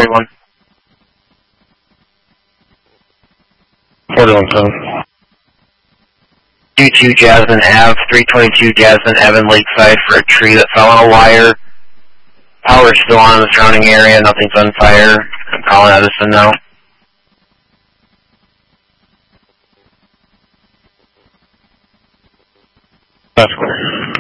41. 41-7. 22 Jasmine Ave, 322 Jasmine Ave in Lakeside for a tree that fell on a wire. Power's still on in the surrounding area, nothing's on fire. I'm calling Edison now. That's clear.